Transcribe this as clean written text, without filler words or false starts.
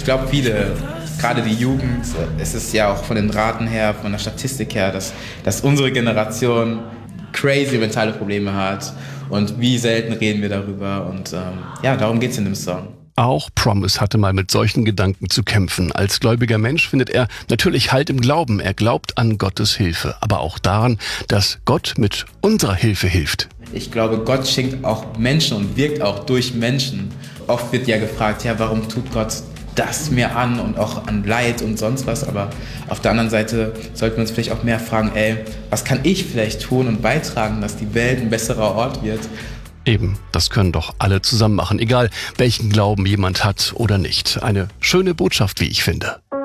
Ich glaube, viele, gerade die Jugend, es ist ja auch von den Raten her, von der Statistik her, dass unsere Generation crazy mentale Probleme hat. Und wie selten reden wir darüber. Und darum geht's in dem Song. Auch Promise hatte mal mit solchen Gedanken zu kämpfen. Als gläubiger Mensch findet er natürlich Halt im Glauben. Er glaubt an Gottes Hilfe, aber auch daran, dass Gott mit unserer Hilfe hilft. Ich glaube, Gott schenkt auch Menschen und wirkt auch durch Menschen. Oft wird ja gefragt, warum tut Gott das mir an und auch an Leid und sonst was. Aber auf der anderen Seite sollten wir uns vielleicht auch mehr fragen, was kann ich vielleicht tun und beitragen, dass die Welt ein besserer Ort wird. Eben, das können doch alle zusammen machen, egal welchen Glauben jemand hat oder nicht. Eine schöne Botschaft, wie ich finde.